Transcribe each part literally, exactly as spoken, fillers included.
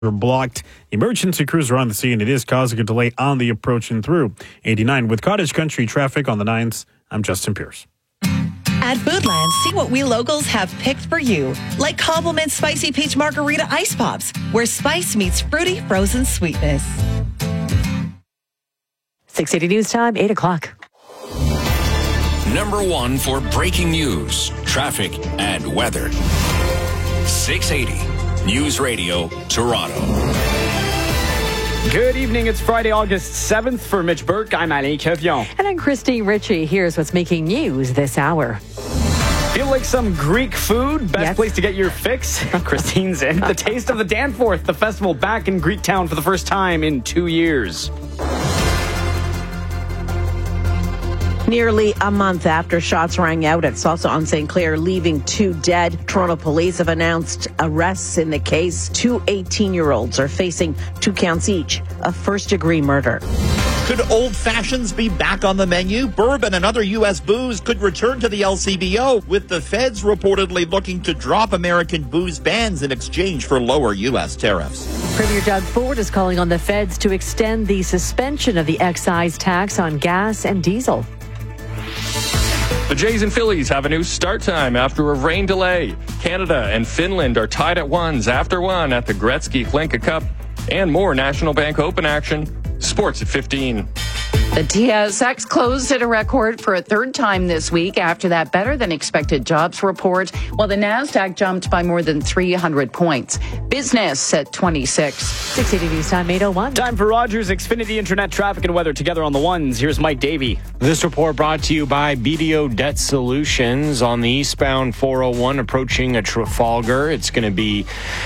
blocked. Emergency crews are on the scene. It is causing a delay on the approach and through eighty-nine with Cottage Country traffic on the nines. I'm Justin Pierce. At Foodland, see what we locals have picked for you. Like Compliment Spicy Peach Margarita Ice Pops, where spice meets fruity frozen sweetness. six eighty News Time, eight o'clock. Number one for breaking news, traffic, and weather. six eighty News Radio, Toronto. Good evening. It's Friday, August seventh. For Mitch Burke, I'm Alain Kevion. And I'm Christine Ritchie. Here's what's making news this hour. Feel like some Greek food? Best Yes. place to get your fix? Christine's in. The Taste of the Danforth, the festival back in Greektown for the first time in two years. Nearly a month after shots rang out at Salsa on Saint Clair, leaving two dead, Toronto police have announced arrests in the case. Two eighteen-year-olds are facing two counts each of first-degree murder. Could old fashions be back on the menu? Bourbon and other U S booze could return to the L C B O, with the feds reportedly looking to drop American booze bans in exchange for lower U S tariffs. Premier Doug Ford is calling on the feds to extend the suspension of the excise tax on gas and diesel. The Jays and Phillies have a new start time after a rain delay. Canada and Finland are tied at ones after one at the Gretzky Hlinka Cup. And more National Bank Open action. Sports at fifteen. The T S X closed at a record for a third time this week after that better-than-expected jobs report, while the NASDAQ jumped by more than three hundred points. Business at twenty-six. six eighty News Time, eight oh one. Time for Rogers Xfinity Internet traffic and weather together on the ones. Here's Mike Davey. This report brought to you by B D O Debt Solutions on the eastbound four oh one approaching a Trafalgar. It's going to be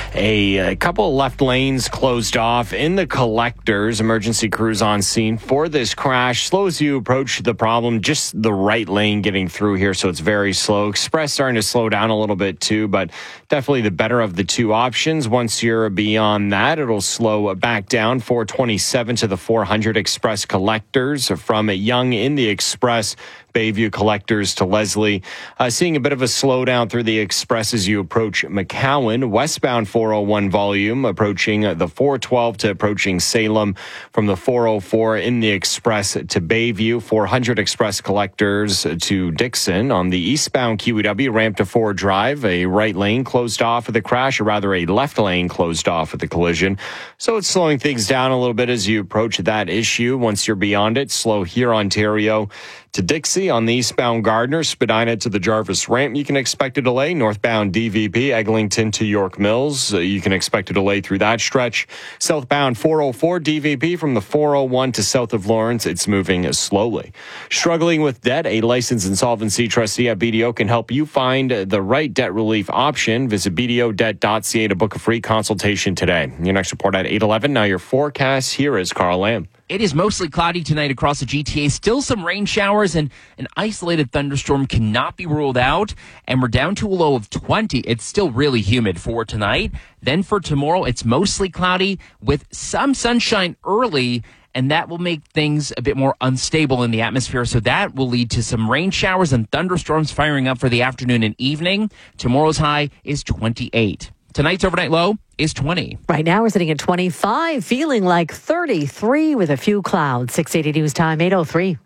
a, a couple of left lanes closed off in the collectors. Emergency crews on scene for this crash. Slow as you approach the problem, just the right lane getting through here, so it's very slow. Express starting to slow down a little bit too, but definitely the better of the two options. Once you're beyond that, it'll slow back down. four twenty-seven to the four hundred Express collectors from Young in the Express. Bayview collectors to Leslie. Uh, seeing a bit of a slowdown through the Express as you approach McCowan. Westbound four oh one volume approaching the four twelve to approaching Salem. From the four oh four in the Express to Bayview. four hundred Express collectors to Dixon. On the eastbound Q E W ramp to Ford Drive, a right lane closed off with the crash, or rather a left lane closed off with the collision. So it's slowing things down a little bit as you approach that issue. Once you're beyond it, slow here, Ontario to Dixie. On the eastbound Gardner, Spadina to the Jarvis ramp, you can expect a delay. Northbound D V P, Eglinton to York Mills, uh, you can expect a delay through that stretch. Southbound four oh four D V P from the four oh one to south of Lawrence, it's moving slowly. Struggling with debt, a licensed insolvency trustee at B D O can help you find the right debt relief option. Visit b d o debt dot c a to book a free consultation today. Your next report at eight eleven. Now your forecast, here is Carl Lamb. It is mostly cloudy tonight across the G T A. Still some rain showers, and an isolated thunderstorm cannot be ruled out. And we're down to a low of twenty. It's still really humid for tonight. Then for tomorrow, it's mostly cloudy with some sunshine early, and that will make things a bit more unstable in the atmosphere. So that will lead to some rain showers and thunderstorms firing up for the afternoon and evening. Tomorrow's high is twenty-eight. Tonight's overnight low is twenty. Right now we're sitting at twenty-five, feeling like thirty-three with a few clouds. six eighty News Time, eight oh three.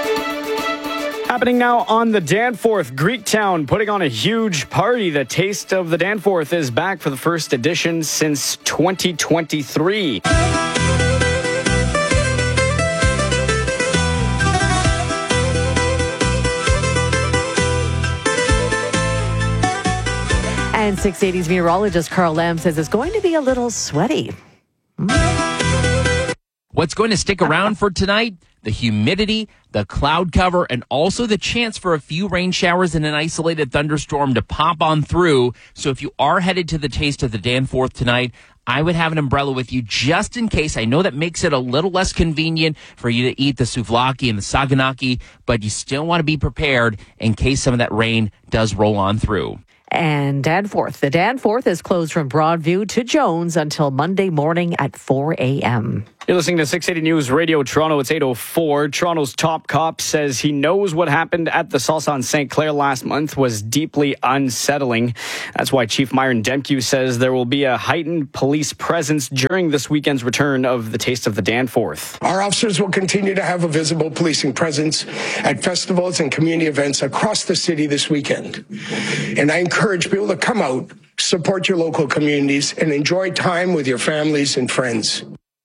Happening now on the Danforth, Greektown putting on a huge party. The Taste of the Danforth is back for the first edition since twenty twenty-three. And six eighty's meteorologist Carl Lamb says it's going to be a little sweaty. What's going to stick around for tonight? The humidity, the cloud cover, and also the chance for a few rain showers and an isolated thunderstorm to pop on through. So if you are headed to the Taste of the Danforth tonight, I would have an umbrella with you just in case. I know that makes it a little less convenient for you to eat the souvlaki and the saganaki, but you still want to be prepared in case some of that rain does roll on through. And Danforth. The Danforth is closed from Broadview to Jones until Monday morning at four a.m. You're listening to six eighty News Radio Toronto. It's eight oh four. Toronto's top cop says he knows what happened at the Salsa on Saint Clair last month was deeply unsettling. That's why Chief Myron Demke says there will be a heightened police presence during this weekend's return of the Taste of the Danforth. Our officers will continue to have a visible policing presence at festivals and community events across the city this weekend. And I encourage people to come out, support your local communities, and enjoy time with your families and friends.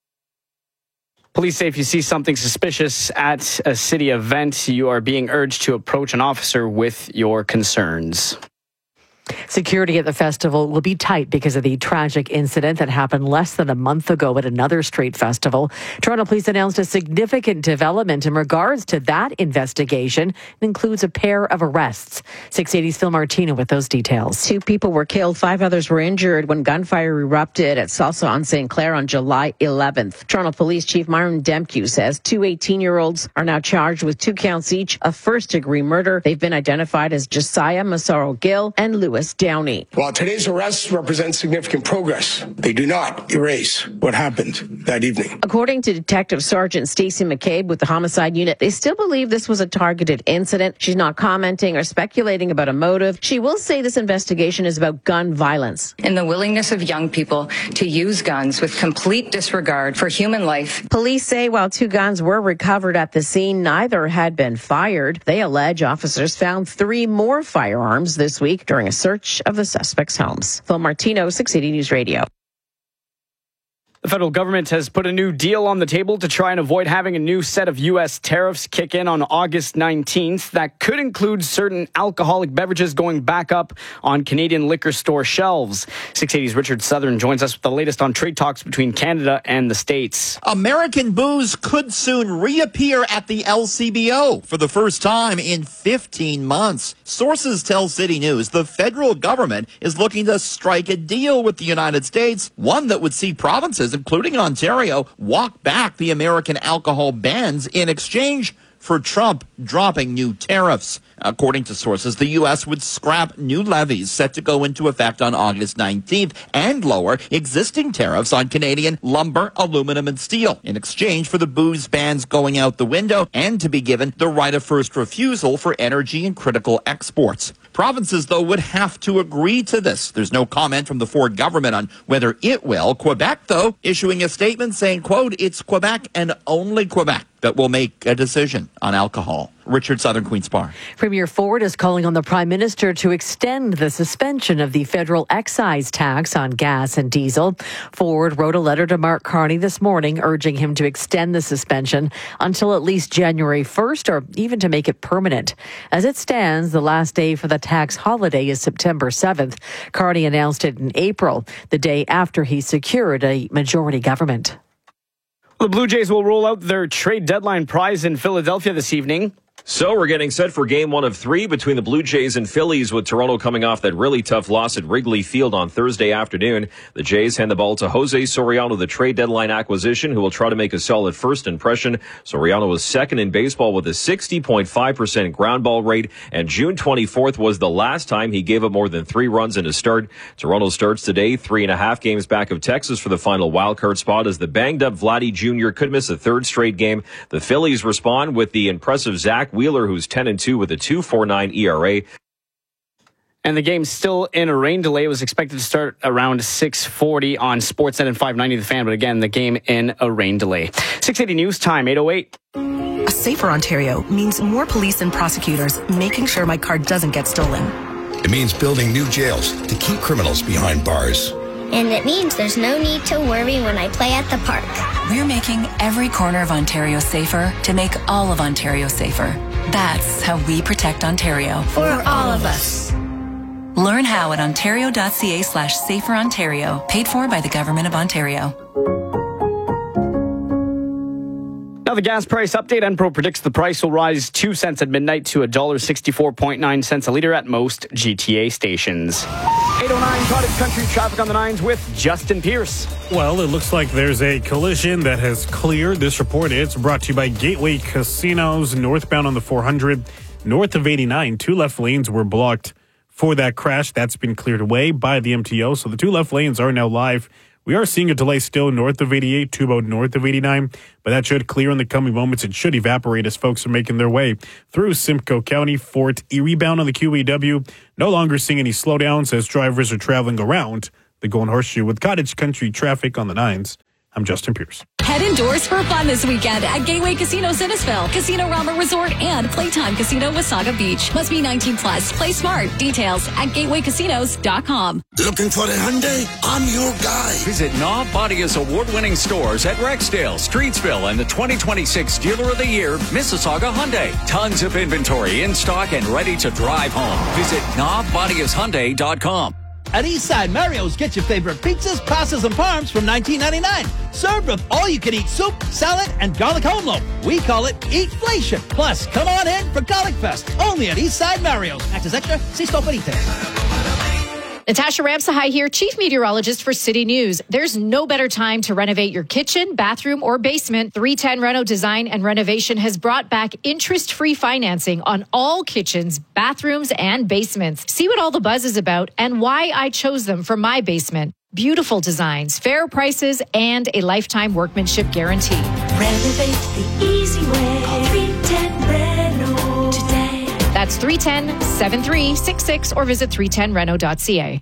Police say if you see something suspicious at a city event, you are being urged to approach an officer with your concerns. Security at the festival will be tight because of the tragic incident that happened less than a month ago at another street festival. Toronto Police announced a significant development in regards to that investigation. It includes a pair of arrests. six eighty's Phil Martino with those details. Two people were killed, five others were injured when gunfire erupted at Salsa on Saint Clair on July eleventh. Toronto Police Chief Myron Demke says two eighteen-year-olds are now charged with two counts each of first-degree murder. They've been identified as Josiah Massaro Gill and Louis Downey. While today's arrests represent significant progress, they do not erase what happened that evening. According to Detective Sergeant Stacey McCabe with the Homicide Unit, they still believe this was a targeted incident. She's not commenting or speculating about a motive. She will say this investigation is about gun violence. And the willingness of young people to use guns with complete disregard for human life. Police say while two guns were recovered at the scene, neither had been fired. They allege officers found three more firearms this week during a search of the suspects' homes. Phil Martino, six eighty News Radio. The federal government has put a new deal on the table to try and avoid having a new set of U S tariffs kick in on August nineteenth. That could include certain alcoholic beverages going back up on Canadian liquor store shelves. six eighty's Richard Southern joins us with the latest on trade talks between Canada and the States. American booze could soon reappear at the L C B O for the first time in fifteen months. Sources tell City News the federal government is looking to strike a deal with the United States, one that would see provinces, including Ontario, walk back the American alcohol bans in exchange for Trump dropping new tariffs. According to sources, the U S would scrap new levies set to go into effect on August nineteenth and lower existing tariffs on Canadian lumber, aluminum, and steel in exchange for the booze bans going out the window and to be given the right of first refusal for energy and critical exports. Provinces, though, would have to agree to this. There's no comment from the Ford government on whether it will. Quebec, though, issuing a statement saying, quote, it's Quebec and only Quebec that will make a decision on alcohol. Richard Southern, Queen's Park. Premier Ford is calling on the Prime Minister to extend the suspension of the federal excise tax on gas and diesel. Ford wrote a letter to Mark Carney this morning urging him to extend the suspension until at least January first or even to make it permanent. As it stands, the last day for the tax holiday is September seventh. Carney announced it in April, the day after he secured a majority government. The Blue Jays will roll out their trade deadline prize in Philadelphia this evening. So we're getting set for game one of three between the Blue Jays and Phillies, with Toronto coming off that really tough loss at Wrigley Field on Thursday afternoon. The Jays hand the ball to Jose Soriano, the trade deadline acquisition, who will try to make a solid first impression. Soriano was second in baseball with a sixty point five percent ground ball rate, and June twenty-fourth was the last time he gave up more than three runs in a start. Toronto starts today, three and a half games back of Texas for the final wildcard spot, as the banged-up Vladdy Junior could miss a third straight game. The Phillies respond with the impressive Zach Wheeler, who's ten and two with a two point four nine E R A. And the game's still in a rain delay. It was expected to start around six forty on Sportsnet and five ninety The Fan, but again, the game in a rain delay. six eighty News Time, eight oh eight. A safer Ontario means more police and prosecutors making sure my car doesn't get stolen. It means building new jails to keep criminals behind bars. And it means there's no need to worry when I play at the park. We're making every corner of Ontario safer to make all of Ontario safer. That's how we protect Ontario. For all of us. Learn how at ontario.ca slash safer Ontario. Paid for by the Government of Ontario. Now the gas price update. Enpro predicts the price will rise two cents at midnight to one dollar sixty-four point nine cents a litre at most G T A stations. eight oh nine Cottage Country traffic on the nines with Justin Pierce. Well, it looks like there's a collision that has cleared. This report is brought to you by Gateway Casinos, northbound on the four hundred, north of eighty-nine. Two left lanes were blocked for that crash. That's been cleared away by the M T O. So the two left lanes are now live We are seeing a delay still north of eighty-eight, Tubo north of eighty-nine, but that should clear in the coming moments. It should evaporate as folks are making their way through Simcoe County. Fort Erie bound on the Q E W. No longer seeing any slowdowns as drivers are traveling around the Golden Horseshoe with Cottage Country traffic on the nines. I'm Justin Pierce. Head indoors for fun this weekend at Gateway Casino Sinnesville, Casino Rama Resort, and Playtime Casino Wasaga Beach. Must be nineteen plus. Play smart. Details at gateway casinos dot com. Looking for a Hyundai? I'm your guy. Visit Knob Bodia's award-winning stores at Rexdale, Streetsville, and the twenty twenty-six Dealer of the Year, Mississauga Hyundai. Tons of inventory in stock and ready to drive home. Visit knob bodias hyundai dot com. At Eastside Mario's, get your favorite pizzas, pastas, and parms from nineteen ninety-nine. Served with all-you-can-eat soup, salad, and garlic home loaf. We call it Eatflation. Plus, come on in for Garlic Fest. Only at Eastside Mario's. Access extra, see store for details. Natasha Ramsahai here, Chief Meteorologist for City News. There's no better time to renovate your kitchen, bathroom, or basement. three ten Reno Design and Renovation has brought back interest-free financing on all kitchens, bathrooms, and basements. See what all the buzz is about and why I chose them for my basement. Beautiful designs, fair prices, and a lifetime workmanship guarantee. Renovate the easy way. Call three ten Reno today. That's three one zero, seven three six six or visit three ten reno dot c a.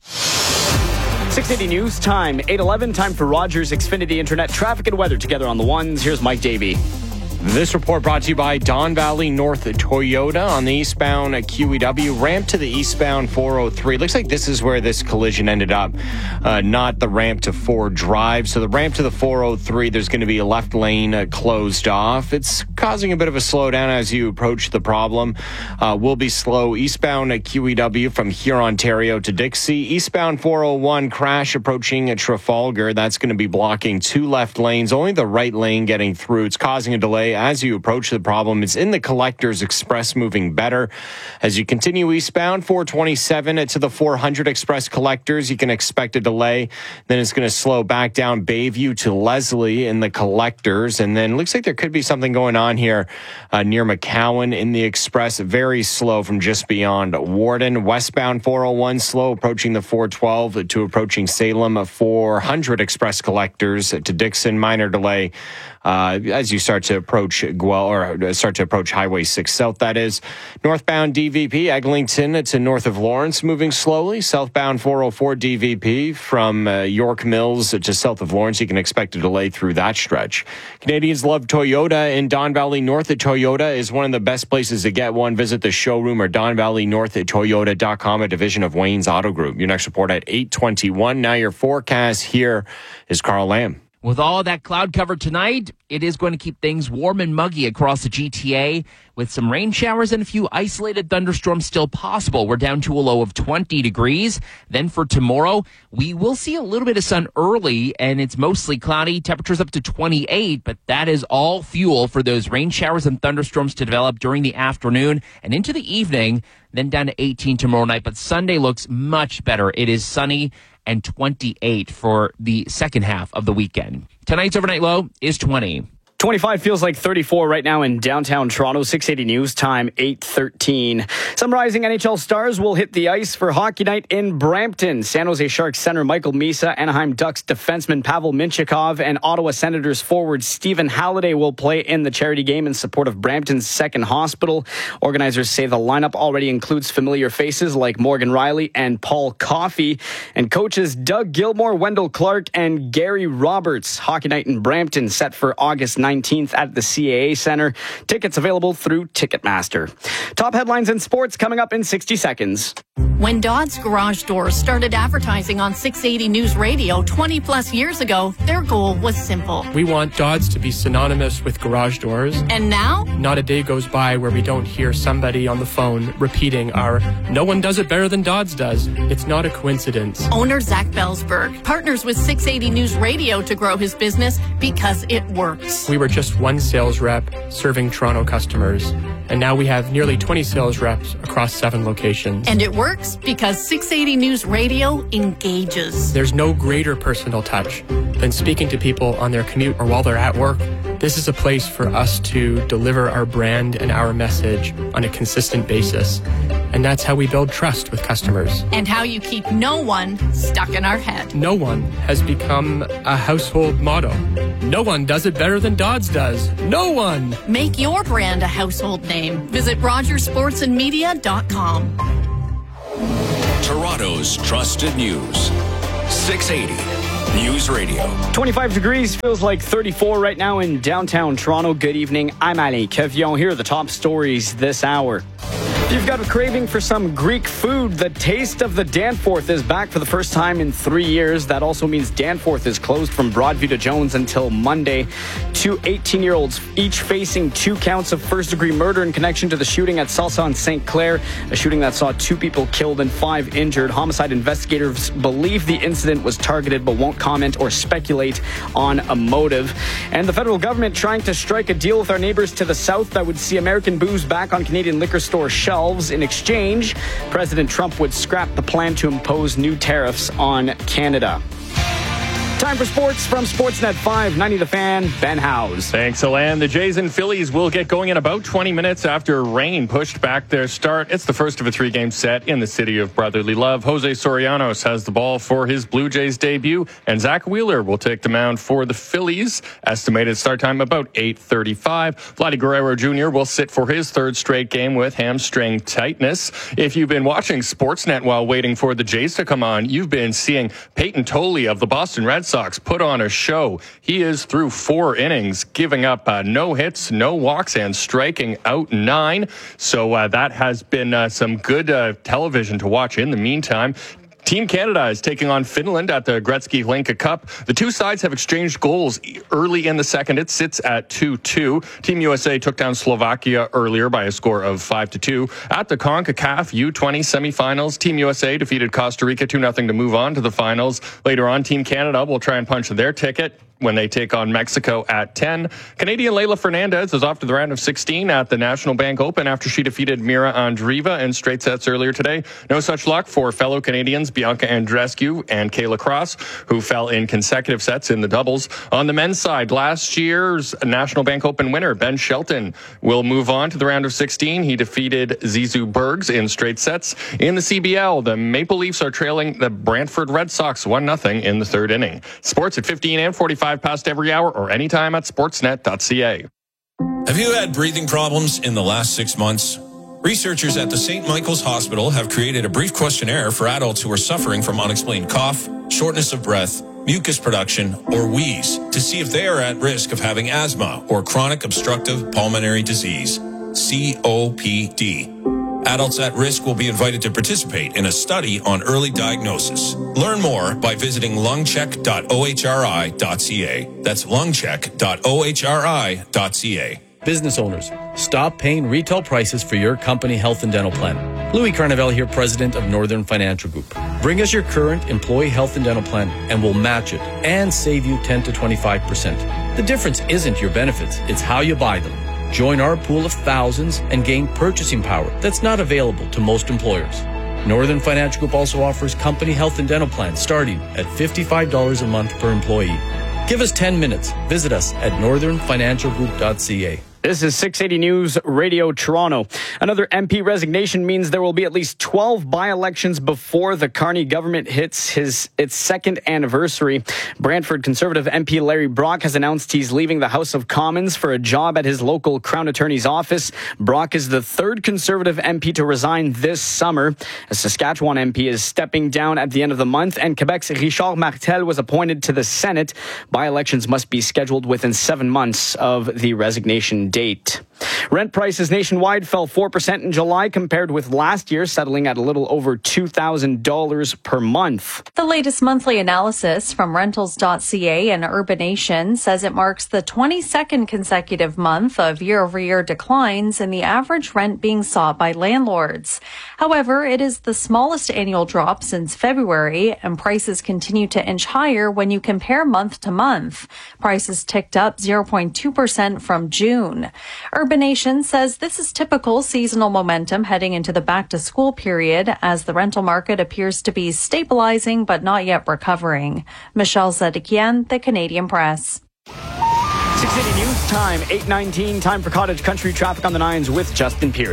six eighty News Time, eight eleven, time for Rogers Xfinity Internet traffic and weather together on the ones. Here's Mike Davey. This report brought to you by Don Valley North Toyota on the eastbound Q E W. Ramp to the eastbound four oh three. Looks like this is where this collision ended up, uh, not the ramp to Ford Drive. So the ramp to the four oh three, there's going to be a left lane uh, closed off. It's causing a bit of a slowdown as you approach the problem. Uh, will be slow eastbound at Q E W from here, Ontario to Dixie. Eastbound four oh one crash approaching Trafalgar. That's going to be blocking two left lanes, only the right lane getting through. It's causing a delay as you approach the problem. It's in the Collectors Express, moving better. As you continue eastbound, four twenty-seven to the four hundred Express Collectors, you can expect a delay. Then it's going to slow back down Bayview to Leslie in the Collectors. And then it looks like there could be something going on here uh, near McCowan in the Express. Very slow from just beyond Warden. Westbound four oh one slow approaching the four twelve to approaching Salem. four hundred Express Collectors to Dixon. Minor delay Uh, as you start to approach Guel or start to approach Highway six South, that is. Northbound D V P, Eglinton to north of Lawrence, moving slowly. Southbound four oh four D V P from uh, York Mills to south of Lawrence, you can expect a delay through that stretch. Canadians love Toyota in Don Valley North. Toyota is one of the best places to get one. Visit the showroom or Don Valley North at toyota dot com, a division of Wayne's Auto Group. Your next report at eight twenty-one. Now your forecast here is Carl Lamb. With all that cloud cover tonight, it is going to keep things warm and muggy across the G T A with some rain showers and a few isolated thunderstorms still possible. We're down to a low of twenty degrees. Then for tomorrow, we will see a little bit of sun early and it's mostly cloudy. Temperatures up to twenty-eight, but that is all fuel for those rain showers and thunderstorms to develop during the afternoon and into the evening, then down to eighteen tomorrow night. But Sunday looks much better. It is sunny and twenty-eight for the second half of the weekend. Tonight's overnight low is twenty. twenty-five feels like thirty-four right now in downtown Toronto. six eighty News Time, eight thirteen. Some rising N H L stars will hit the ice for Hockey Night in Brampton. San Jose Sharks center Michael Misa, Anaheim Ducks defenseman Pavel Mintyukov, and Ottawa Senators forward Stephen Halliday will play in the charity game in support of Brampton's Second Hospital. Organizers say the lineup already includes familiar faces like Morgan Riley and Paul Coffey, and coaches Doug Gilmore, Wendell Clark, and Gary Roberts. Hockey Night in Brampton set for August nineteenth at the C A A Center. Tickets available through Ticketmaster. Top headlines in sports coming up in sixty seconds. When Dodd's Garage Doors started advertising on six eighty News Radio twenty plus years ago, their goal was simple. We want Dodd's to be synonymous with garage doors. And now? Not a day goes by where we don't hear somebody on the phone repeating our "no one does it better than Dodd's does." It's not a coincidence. Owner Zach Belsberg partners with six eighty News Radio to grow his business because it works. We were just one sales rep serving Toronto customers, and now we have nearly twenty sales reps across seven locations. And it works because six eighty News Radio engages. There's no greater personal touch than speaking to people on their commute or while they're at work. This is a place for us to deliver our brand and our message on a consistent basis. And that's how we build trust with customers. And how you keep no one stuck in our head. No one has become a household motto. No one does it better than Dodds does. No one! Make your brand a household name. Visit rogers sports and media dot com. Toronto's trusted news. six eighty News Radio. twenty-five degrees, feels like thirty-four right now in downtown Toronto. Good evening. I'm Alain Kevion. Here are the top stories this hour. You've got a craving for some Greek food. The taste of the Danforth is back for the first time in three years. That also means Danforth is closed from Broadview to Jones until Monday. Two eighteen-year-olds, each facing two counts of first-degree murder in connection to the shooting at Salsa in Saint Clair, a shooting that saw two people killed and five injured. Homicide investigators believe the incident was targeted but won't comment or speculate on a motive. And the federal government trying to strike a deal with our neighbors to the south that would see American booze back on Canadian liquor store shelves. In exchange, President Trump would scrap the plan to impose new tariffs on Canada. Time for sports from Sportsnet five ninety The Fan, Ben Howes. Thanks, Alan. The Jays and Phillies will get going in about twenty minutes after rain pushed back their start. It's the first of a three-game set in the city of brotherly love. Jose Sorianos has the ball for his Blue Jays debut, and Zach Wheeler will take the mound for the Phillies. Estimated start time about eight thirty-five. Vladdy Guerrero Junior will sit for his third straight game with hamstring tightness. If you've been watching Sportsnet while waiting for the Jays to come on, you've been seeing Peyton Tolley of the Boston Red Sox Sox put on a show. He is through four innings, giving up uh, no hits, no walks, and striking out nine. So uh, that has been uh, some good uh, television to watch in the meantime. Team Canada is taking on Finland at the Gretzky Hlinka Cup. The two sides have exchanged goals early in the second. It sits at two two. Team U S A took down Slovakia earlier by a score of five to two. At the CONCACAF U twenty semifinals, Team U S A defeated Costa Rica two nothing to move on to the finals. Later on, Team Canada will try and punch their ticket when they take on Mexico at ten. Canadian Leylah Fernandez is off to the round of sixteen at the National Bank Open after she defeated Mira Andreeva in straight sets earlier today. No such luck for fellow Canadians Bianca Andreescu and Kayla Cross, who fell in consecutive sets in the doubles. On the men's side, last year's National Bank Open winner Ben Shelton will move on to the round of sixteen. He defeated Zizou Bergs in straight sets. In the C B L, the Maple Leafs are trailing the Brantford Red Sox one nothing in the third inning. Sports at fifteen and forty-five past every hour or anytime at sportsnet dot c a. Have you had breathing problems in the last six months? Researchers at the Saint Michael's Hospital have created a brief questionnaire for adults who are suffering from unexplained cough, shortness of breath, mucus production, or wheeze to see if they are at risk of having asthma or chronic obstructive pulmonary disease, C O P D. Adults at risk will be invited to participate in a study on early diagnosis. Learn more by visiting lungcheck dot o h r i dot c a. That's lungcheck dot o h r i dot c a. Business owners, stop paying retail prices for your company health and dental plan. Louis Carnevale here, president of Northern Financial Group. Bring us your current employee health and dental plan and we'll match it and save you ten to twenty-five percent. The difference isn't your benefits, it's how you buy them. Join our pool of thousands and gain purchasing power that's not available to most employers. Northern Financial Group also offers company health and dental plans starting at fifty-five dollars a month per employee. Give us ten minutes. Visit us at northern financial group dot c a. This is six eighty News Radio Toronto. Another M P resignation means there will be at least twelve by-elections before the Carney government hits his its second anniversary. Brantford Conservative M P Larry Brock has announced he's leaving the House of Commons for a job at his local Crown Attorney's office. Brock is the third Conservative M P to resign this summer. A Saskatchewan M P is stepping down at the end of the month, and Quebec's Richard Martel was appointed to the Senate. By-elections must be scheduled within seven months of the resignation date. Rent prices nationwide fell four percent in July compared with last year, settling at a little over two thousand dollars per month. The latest monthly analysis from rentals dot c a and Urbanation says it marks the twenty-second consecutive month of year-over-year declines in the average rent being sought by landlords. However, it is the smallest annual drop since February, and prices continue to inch higher when you compare month to month. Prices ticked up zero point two percent from June. Urbanation says this is typical seasonal momentum heading into the back-to-school period as the rental market appears to be stabilizing but not yet recovering. Michelle Zedekian, The Canadian Press. six eighty News Time, eight nineteen, time for Cottage Country traffic on the nines with Justin Pierce.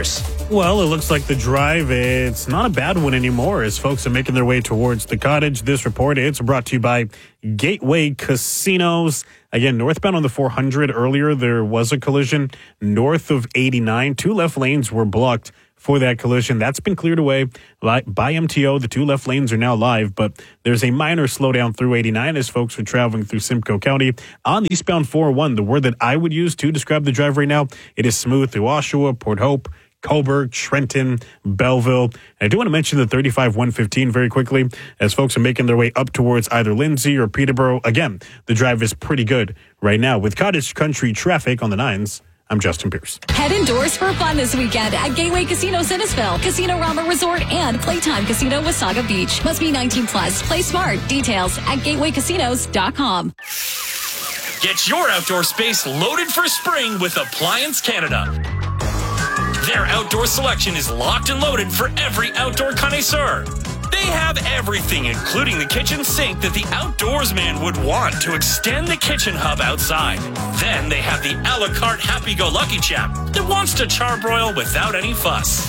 Well, it looks like the drive, it's not a bad one anymore as folks are making their way towards the cottage. This report, it's brought to you by Gateway Casinos. Again, northbound on the four hundred. Earlier, there was a collision north of eighty-nine. Two left lanes were blocked for that collision. That's been cleared away by M T O. The two left lanes are now live, but there's a minor slowdown through eighty-nine as folks are traveling through Simcoe County. On the eastbound four oh one, the word that I would use to describe the drive right now, it is smooth through Oshawa, Port Hope, Cobourg, Trenton, Belleville. And I do want to mention the thirty-five one fifteen very quickly as folks are making their way up towards either Lindsay or Peterborough. Again, the drive is pretty good right now. With Cottage Country traffic on the nines, I'm Justin Pierce. Head indoors for fun this weekend at Gateway Casino Sinisville, Casino Rama Resort, and Playtime Casino Wasaga Beach. Must be nineteen plus. Play smart. Details at gateway casinos dot com. Get your outdoor space loaded for spring with Appliance Canada. Their outdoor selection is locked and loaded for every outdoor connoisseur. They have everything, including the kitchen sink that the outdoorsman would want to extend the kitchen hub outside. Then they have the a la carte happy-go-lucky chap that wants to charbroil without any fuss.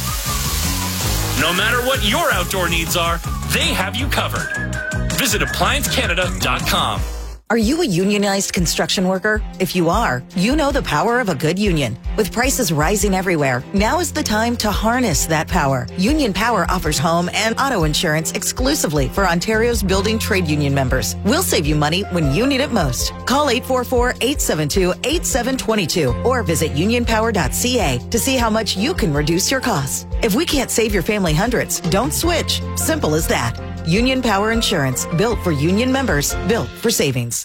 No matter what your outdoor needs are, they have you covered. Visit appliance canada dot com. Are you a unionized construction worker? If you are, you know the power of a good union. With prices rising everywhere, now is the time to harness that power. Union Power offers home and auto insurance exclusively for Ontario's building trade union members. We'll save you money when you need it most. Call eight four four, eight seven two, eight seven two two or visit union power dot c a to see how much you can reduce your costs. If we can't save your family hundreds, don't switch. Simple as that. Union Power Insurance, built for union members, built for savings.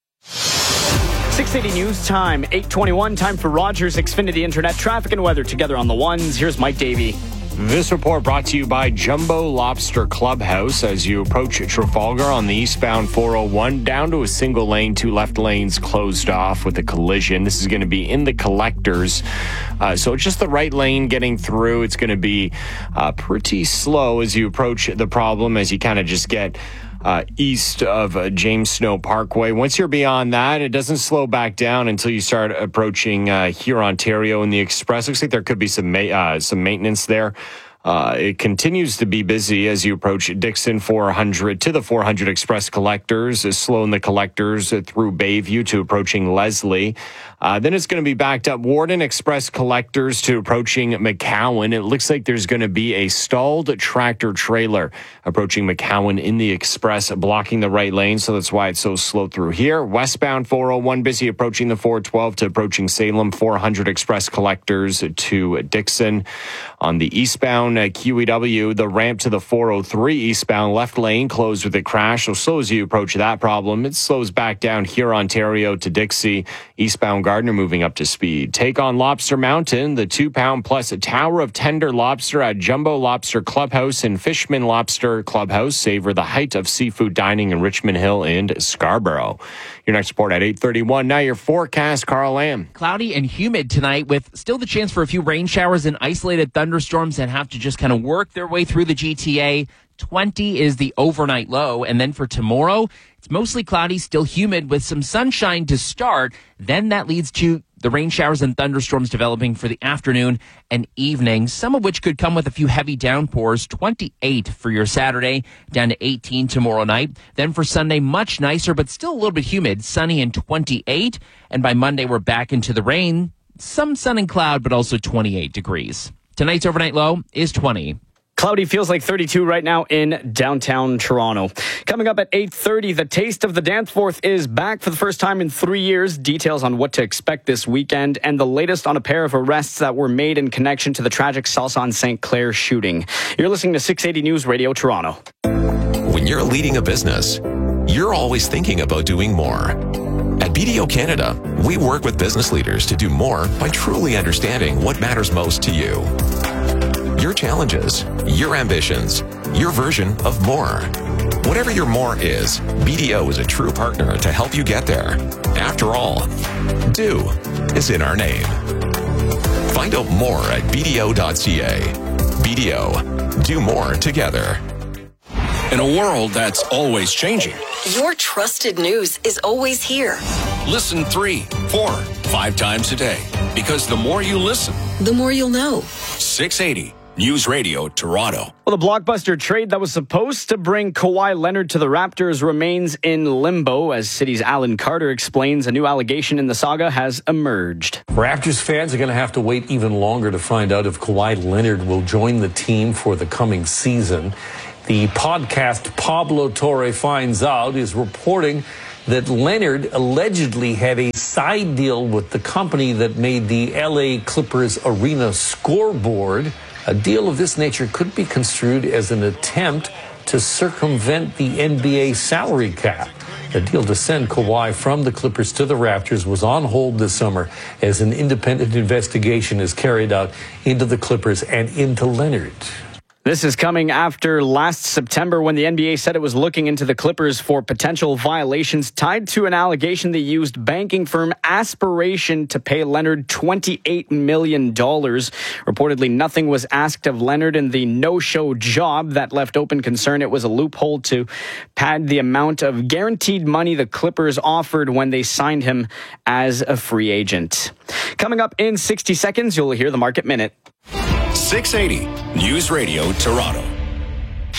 six eighty News Time, eight twenty-one, time for Rogers Xfinity Internet traffic and weather together on the ones. Here's Mike Davey. This report brought to you by Jumbo Lobster Clubhouse. As you approach Trafalgar on the eastbound four oh one, down to a single lane, two left lanes closed off with a collision. This is going to be in the collectors. Uh, so it's just the right lane getting through. It's going to be uh, pretty slow as you approach the problem, as you kind of just get Uh, east of uh, James Snow Parkway. Once you're beyond that, it doesn't slow back down until you start approaching uh, here, Ontario, and the Express. Looks like there could be some ma- uh, some maintenance there. Uh, it continues to be busy as you approach Dixon four hundred to the four hundred Express collectors, uh, slow in the collectors uh, through Bayview to approaching Leslie. Uh, then it's going to be backed up Warden Express collectors to approaching McCowan. It looks like there's going to be a stalled tractor trailer approaching McCowan in the Express, blocking the right lane. So that's why it's so slow through here. Westbound four oh one busy approaching the four twelve to approaching Salem. four hundred Express collectors to Dixon. On the eastbound uh, Q E W, the ramp to the four oh three eastbound left lane closed with a crash. So slow as you approach that problem, it slows back down here, Ontario to Dixie. Eastbound Gardner moving up to speed. Take on Lobster Mountain, the two pound plus a tower of tender lobster at Jumbo Lobster Clubhouse and Fishman Lobster Clubhouse. Savor the height of seafood dining in Richmond Hill and Scarborough. Your next report at eight thirty-one. Now your forecast, Carl Lamb. Cloudy and humid tonight with still the chance for a few rain showers and isolated thunderstorms that have to just kind of work their way through the G T A. twenty is the overnight low. And then for tomorrow, it's mostly cloudy, still humid with some sunshine to start. Then that leads to the rain showers and thunderstorms developing for the afternoon and evening, some of which could come with a few heavy downpours. twenty-eight for your Saturday, down to eighteen tomorrow night. Then for Sunday, much nicer, but still a little bit humid, sunny and twenty-eight. And by Monday, we're back into the rain. Some sun and cloud, but also twenty-eight degrees. Tonight's overnight low is twenty. Cloudy, feels like thirty-two right now in downtown Toronto. Coming up at eight thirty, the Taste of the Danforth is back for the first time in three years. Details on what to expect this weekend and the latest on a pair of arrests that were made in connection to the tragic Salson Saint Clair shooting. You're listening to six eighty News Radio Toronto. When you're leading a business, you're always thinking about doing more. At B D O Canada, we work with business leaders to do more by truly understanding what matters most to you. Your challenges, your ambitions, your version of more. Whatever your more is, B D O is a true partner to help you get there. After all, do is in our name. Find out more at b d o dot c a. B D O, do more together. In a world that's always changing, your trusted news is always here. Listen three, four, five times a day. Because the more you listen, the more you'll know. six eighty News Radio Toronto. Well, the blockbuster trade that was supposed to bring Kawhi Leonard to the Raptors remains in limbo. As City's Alan Carter explains, a new allegation in the saga has emerged. Raptors fans are going to have to wait even longer to find out if Kawhi Leonard will join the team for the coming season. The podcast Pablo Torre Finds Out is reporting that Leonard allegedly had a side deal with the company that made the L A Clippers arena scoreboard. A deal of this nature could be construed as an attempt to circumvent the N B A salary cap. The deal to send Kawhi from the Clippers to the Raptors was on hold this summer as an independent investigation is carried out into the Clippers and into Leonard. This is coming after last September when the N B A said it was looking into the Clippers for potential violations tied to an allegation they used banking firm Aspiration to pay Leonard twenty-eight million dollars. Reportedly, nothing was asked of Leonard in the no-show job that left open concern it was a loophole to pad the amount of guaranteed money the Clippers offered when they signed him as a free agent. Coming up in sixty seconds, you'll hear the Market Minute. six eighty News Radio Toronto.